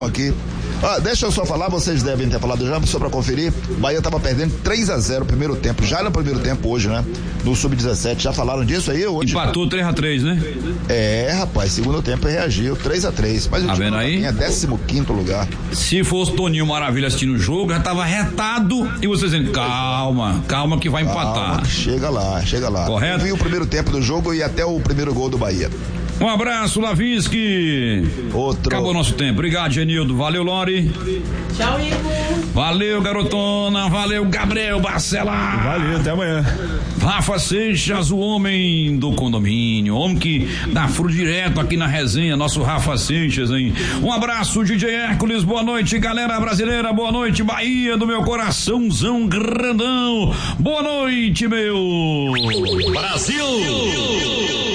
aqui. Deixa eu só falar, vocês devem ter falado já, só pra conferir. Bahia tava perdendo 3-0 no primeiro tempo, já no primeiro tempo hoje, né? No Sub-17, já falaram disso aí hoje? Empatou 3-3, né? Rapaz, segundo tempo reagiu, 3-3. Mas tá vendo aí? É 15º lugar. Se fosse Toninho Maravilha assistindo o jogo, já tava retado e vocês dizendo, calma que vai empatar. Chega lá. Correto? Eu vi o primeiro tempo do jogo e até o primeiro gol do Bahia. Um abraço, Lavinsky. Outro. Acabou nosso tempo. Obrigado, Genildo. Valeu, Lori. Tchau, Igor. Valeu, garotona. Valeu, Gabriel Barcelar. Valeu, até amanhã. Rafa Seixas, o homem do condomínio. Homem que dá furo direto aqui na resenha. Nosso Rafa Seixas, hein? Um abraço, DJ Hércules. Boa noite, galera brasileira. Boa noite, Bahia do meu coraçãozão grandão. Boa noite, meu Brasil.